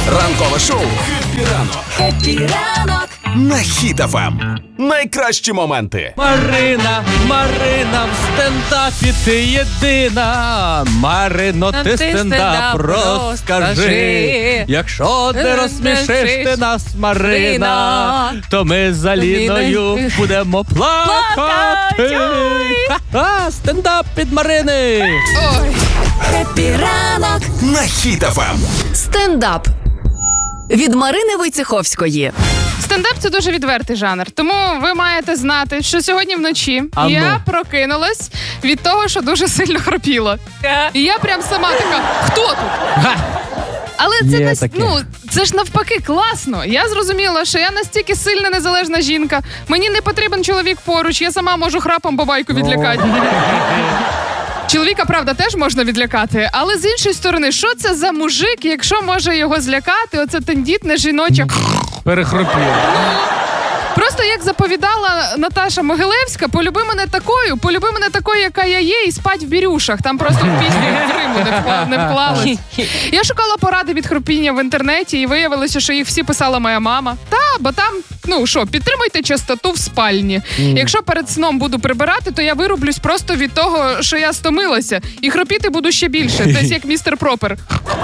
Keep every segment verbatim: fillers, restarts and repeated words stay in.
Ранкове шоу «Хеппі ранок». Хеппі ранок. На Хіт еф ем. Найкращі моменти. Марина, Марина, в стендапі ти єдина. Марино, ти Ти стендап стендап розкажи. розкажи. Якщо не розсмішиш ти нас, Марина, Марина, то ми з Аліною будемо плакати. Ха-ха, стендап від Марини. Хеппі ранок. На Хіт еф ем. Стендап. Від Марини Войцеховської. Стендап – це дуже відвертий жанр, тому ви маєте знати, що сьогодні вночі А я ну. прокинулась від того, що дуже сильно хропіла. І я прям сама така, хто тут? Га. Але це, Є нас, таке. ну, це ж навпаки класно. Я зрозуміла, що я настільки сильна незалежна жінка, мені не потрібен чоловік поруч, я сама можу храпом бабайку відлякати. Чоловіка, правда, теж можна відлякати, але з іншої сторони, що це за мужик, якщо може його злякати, оце тендітне жіноче. Перехропів. Просто як заповідала Наташа Могилевська, полюби мене такою, полюби мене такою, яка я є, і спать в бірюшах. Там просто в пісню в Риму не, вкла... не вклалось. Я шукала поради від хропіння в інтернеті, і виявилося, що їх всі писала моя мама. Та, бо там, ну що, підтримуйте чистоту в спальні. Mm. Якщо перед сном буду прибирати, то я вирублюсь просто від того, що я стомилася. І хропіти буду ще більше, десь як містер Пропер.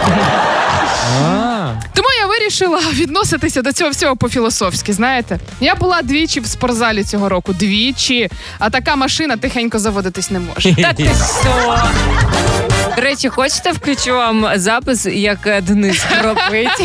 Тому я вирішила відноситися до цього всього по-філософськи, знаєте. Я була двічі в спортзалі цього року, двічі, а така машина тихенько заводитись не може. Та ти що? До речі, хочете, включу вам запис, як Денис хропить?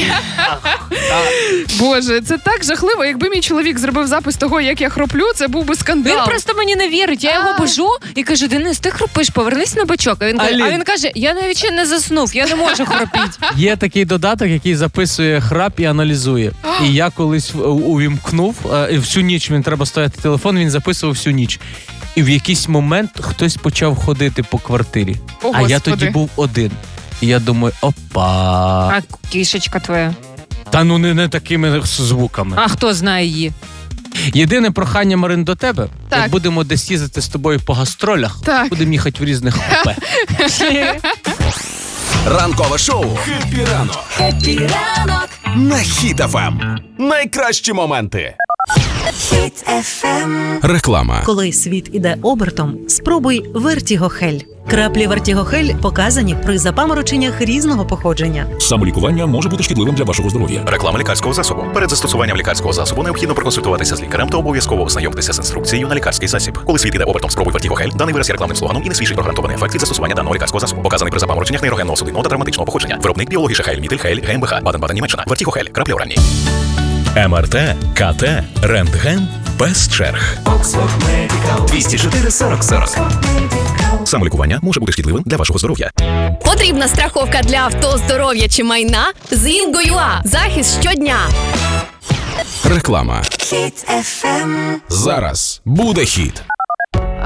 Боже, це так жахливо. Якби мій чоловік зробив запис того, як я хроплю, це був би скандал. Він просто мені не вірить. Я його А. бужу і кажу: Денис, ти хропиш, повернись на бочок. А він каже, Алін. а він каже, я навіть ще не заснув, я не можу хропіти. Є такий додаток, який записує храп і аналізує. І я колись в- увімкнув, е, і всю ніч він треба стояти телефон, він записував всю ніч. І в якийсь момент хтось почав ходити по квартирі. О, а я Господи. тоді був один. І я думаю, опа. А кішечка твоя? Та ну не, не такими звуками. А хто знає її? Єдине прохання, Марин, до тебе. Так. Як будемо десь їздити з тобою по гастролях, Так. будемо їхати в різних купе. Ранкове шоу «Хеппі ранок». Хеппі ранок. На Хіт еф ем. Найкращі моменти. Хіт еф ем. Реклама. Коли світ іде обертом, спробуй Вертігохель. Краплі Вертігохель показані при запамороченнях різного походження. Самолікування може бути шкідливим для вашого здоров'я. Реклама лікарського засобу. Перед застосуванням лікарського засобу необхідно проконсультуватися з лікарем та обов'язково ознайомитися з інструкцією на лікарський засіб. Коли світ іде обертом, спробуй Вертігохель. Даний вираз є рекламним слоганом і не свідчить про гарантований ефект від застосування даного лікарського засобу. Показаний при запамороченнях нейрогенного судинного та травматичного походження. Виробник біологіша Хейль Мітель Хейль ГМБХ Баден-Баден, Німеччина. Вертігохель. Краплі оранні. Ем Ар Те, Ка Те, рентген без черг. двісті чотири сорок сорок. Самолікування може бути шкідливим для вашого здоров'я. Потрібна страховка для авто, здоров'я чи майна? З Інго.ЮА. Захист щодня. Реклама. Хіт еф ем. Зараз буде хіт.